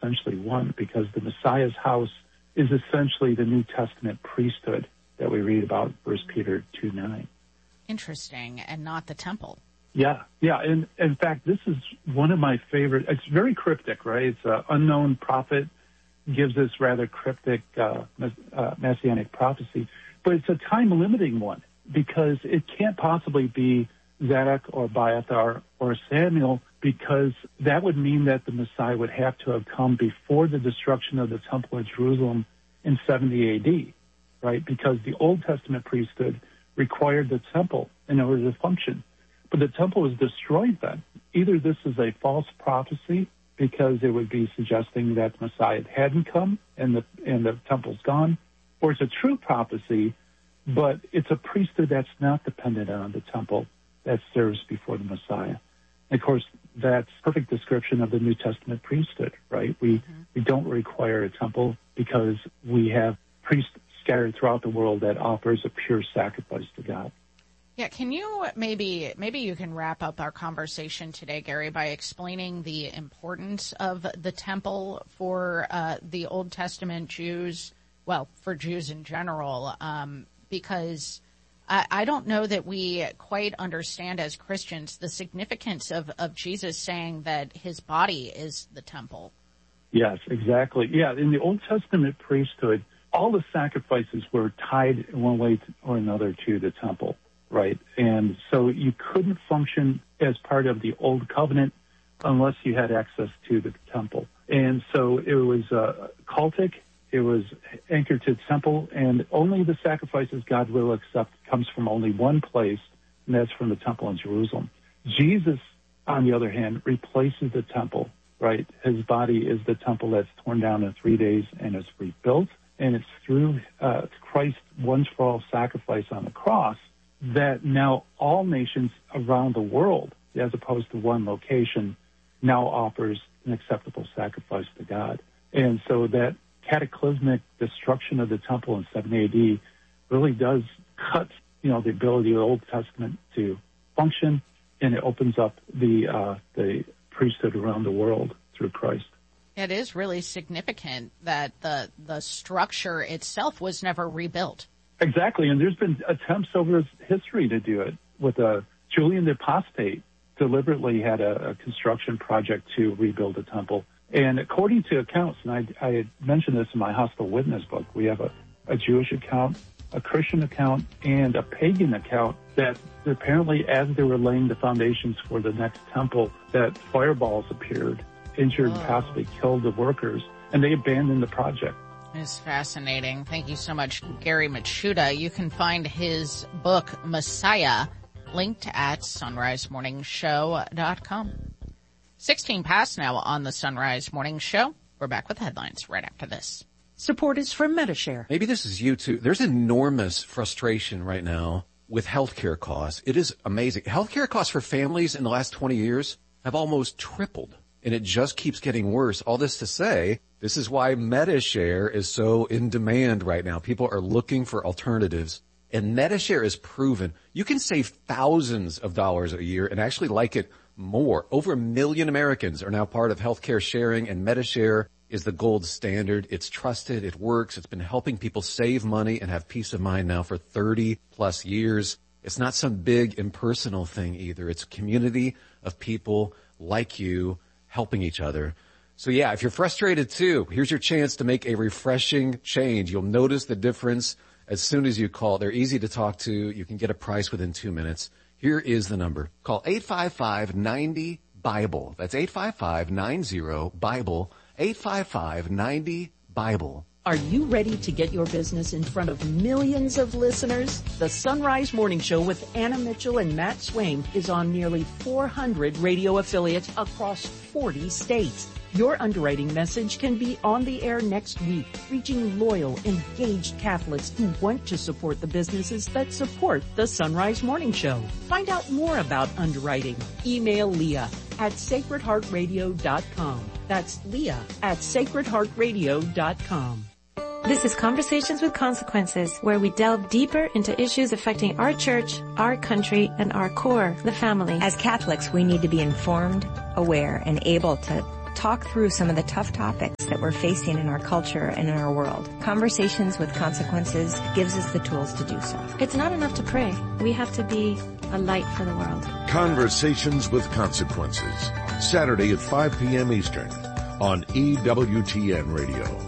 essentially one, because the Messiah's house is essentially the New Testament priesthood that we read about, 1 Peter 2:9. Interesting, and not the temple. Yeah. And in fact, this is one of my favorite. It's very cryptic, right? It's an unknown prophet, gives this rather cryptic messianic prophecy, but it's a time-limiting one because it can't possibly be Zadok or Abiathar or Samuel, because that would mean that the Messiah would have to have come before the destruction of the Temple of Jerusalem in 70 A.D., right? Because the Old Testament priesthood required the temple in order to function. But the temple was destroyed then. Either this is a false prophecy, because it would be suggesting that the Messiah hadn't come and the temple's gone, or it's a true prophecy, but it's a priesthood that's not dependent on the temple that serves before the Messiah. And of course, that's a perfect description of the New Testament priesthood, right? We don't require a temple because we have priests scattered throughout the world that offers a pure sacrifice to God. Yeah, can you maybe you can wrap up our conversation today, Gary, by explaining the importance of the temple for the Old Testament Jews, well, for Jews in general, because I don't know that we quite understand as Christians the significance of Jesus saying that his body is the temple. Yes, exactly. Yeah, in the Old Testament priesthood, all the sacrifices were tied in one way or another to the temple. Right. And so you couldn't function as part of the Old Covenant unless you had access to the temple. And so it was cultic, it was anchored to the temple, and only the sacrifices God will accept comes from only one place, and that's from the temple in Jerusalem. Jesus, on the other hand, replaces the temple, right? His body is the temple that's torn down in 3 days and is rebuilt, and it's through Christ's once-for-all sacrifice on the cross that now all nations around the world, as opposed to one location, now offers an acceptable sacrifice to God. And so that cataclysmic destruction of the temple in 70 A.D. really does cut, the ability of the Old Testament to function, and it opens up the priesthood around the world through Christ. It is really significant that the structure itself was never rebuilt. Exactly, and there's been attempts over history to do it. With Julian the Apostate deliberately had a construction project to rebuild the temple. And according to accounts, and I had mentioned this in my Hostile Witness book, we have a Jewish account, a Christian account, and a pagan account that apparently as they were laying the foundations for the next temple, that fireballs appeared, injured and possibly killed the workers, and they abandoned the project. It's fascinating. Thank you so much, Gary Michuta. You can find his book, Messiah, linked at sunrisemorningshow.com. 16 past now on the Sunrise Morning Show. We're back with headlines right after this. Support is from Medi-Share. Maybe this is you too. There's enormous frustration right now with healthcare costs. It is amazing. Healthcare costs for families in the last 20 years have almost tripled, and it just keeps getting worse. All this to say, this is why Medi-Share is so in demand right now. People are looking for alternatives, and Medi-Share is proven. You can save thousands of dollars a year and actually like it more. Over 1 million Americans are now part of healthcare sharing, and Medi-Share is the gold standard. It's trusted. It works. It's been helping people save money and have peace of mind now for 30 plus years. It's not some big impersonal thing either. It's a community of people like you helping each other. So yeah, if you're frustrated too, here's your chance to make a refreshing change. You'll notice the difference as soon as you call. They're easy to talk to. You can get a price within 2 minutes. Here is the number. Call 855-90-BIBLE. That's 855-90-BIBLE. 855-90-BIBLE. Are you ready to get your business in front of millions of listeners? The Sunrise Morning Show with Anna Mitchell and Matt Swain is on nearly 400 radio affiliates across 40 states. Your underwriting message can be on the air next week, reaching loyal, engaged Catholics who want to support the businesses that support the Sunrise Morning Show. Find out more about underwriting. Email Leah at sacredheartradio.com. That's Leah at sacredheartradio.com. This is Conversations with Consequences, where we delve deeper into issues affecting our church, our country, and our core, the family. As Catholics, we need to be informed, aware, and able to talk through some of the tough topics that we're facing in our culture and in our world. Conversations with Consequences gives us the tools to do so. It's not enough to pray. We have to be a light for the world. Conversations with Consequences, Saturday at 5 p.m. Eastern on EWTN Radio.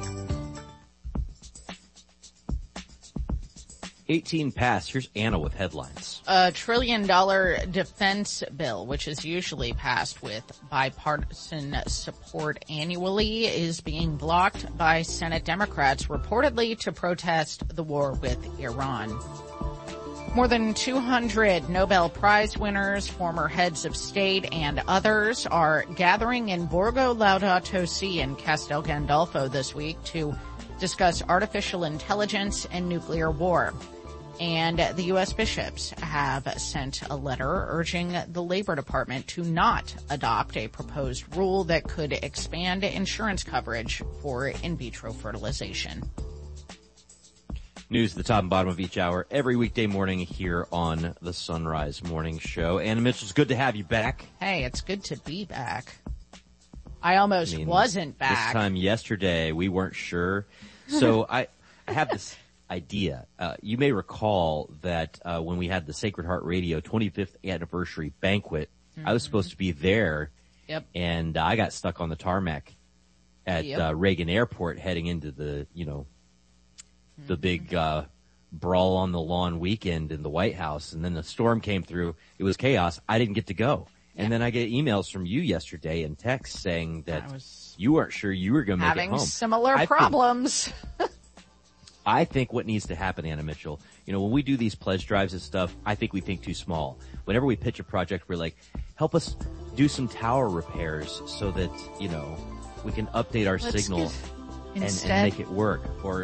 18 passed. Here's Anna with headlines. A $1 trillion defense bill, which is usually passed with bipartisan support annually, is being blocked by Senate Democrats, reportedly to protest the war with Iran. More than 200 Nobel Prize winners, former heads of state, and others are gathering in Borgo Laudato Si in Castel Gandolfo this week to discuss artificial intelligence and nuclear war. And the U.S. bishops have sent a letter urging the Labor Department to not adopt a proposed rule that could expand insurance coverage for in vitro fertilization. News at the top and bottom of each hour every weekday morning here on the Sunrise Morning Show. Anna Mitchell, it's good to have you back. Hey, it's good to be back. I almost wasn't back. This time yesterday, we weren't sure. So I have this idea. You may recall that when we had the Sacred Heart Radio 25th anniversary banquet, I was supposed to be there. Yep. And I got stuck on the tarmac at Reagan Airport heading into the, the big brawl on the lawn weekend in the White House. And then the storm came through. It was chaos. I didn't get to go. Yeah. And then I get emails from you yesterday and texts saying that you weren't sure you were going to make it home. Having similar problems. I think what needs to happen, Anna Mitchell, when we do these pledge drives and stuff, I think we think too small. Whenever we pitch a project, we're like, help us do some tower repairs so that, we can update our signal and make it work. Or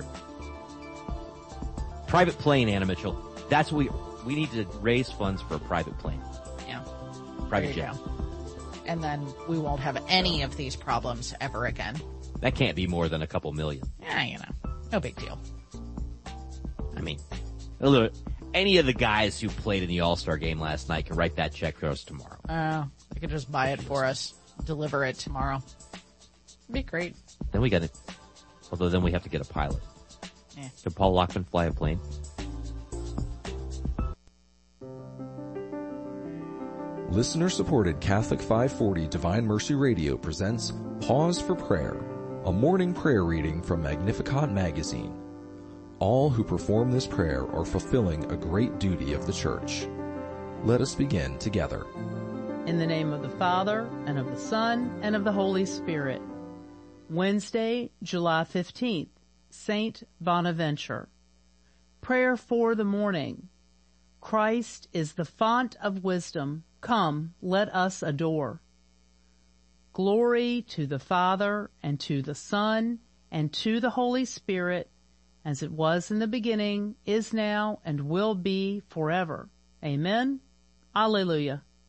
private plane, Anna Mitchell. That's what we need to raise funds for a private plane. Yeah. Private jet. And then we won't have any of these problems ever again. That can't be more than a couple million. Yeah, no big deal. I mean, any of the guys who played in the All-Star game last night can write that check for us tomorrow. They could just buy it for us, deliver it tomorrow. It'd be great. Then we got it. Although then we have to get a pilot. Yeah. Can Paul Lockman fly a plane? Listener-supported Catholic 540 Divine Mercy Radio presents Pause for Prayer, a morning prayer reading from Magnificat magazine. All who perform this prayer are fulfilling a great duty of the Church. Let us begin together. In the name of the Father, and of the Son, and of the Holy Spirit. Wednesday, July 15th, Saint Bonaventure. Prayer for the morning. Christ is the font of wisdom. Come, let us adore. Glory to the Father, and to the Son, and to the Holy Spirit, as it was in the beginning, is now, and will be forever. Amen. Alleluia.